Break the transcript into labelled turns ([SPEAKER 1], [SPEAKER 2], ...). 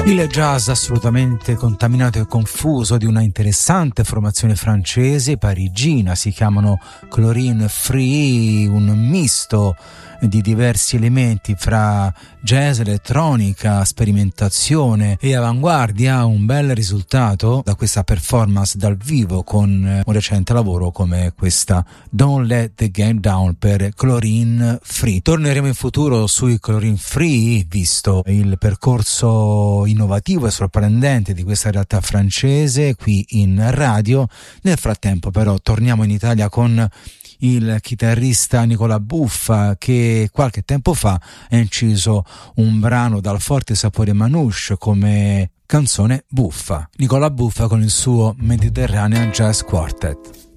[SPEAKER 1] Il jazz assolutamente contaminato e confuso di una interessante formazione francese parigina, si chiamano Chlorine Free, un misto di diversi elementi fra jazz, elettronica, sperimentazione e avanguardia. Un bel risultato da questa performance dal vivo con un recente lavoro come questa Don't Let the Game Down per Chlorine Free. Torneremo in futuro sui Chlorine Free, visto il percorso innovativo e sorprendente di questa realtà francese qui in radio. Nel frattempo però torniamo in Italia con il chitarrista Nicola Buffa, che qualche tempo fa ha inciso un brano dal forte sapore manouche come canzone buffa. Nicola Buffa con il suo Mediterranean Jazz Quartet.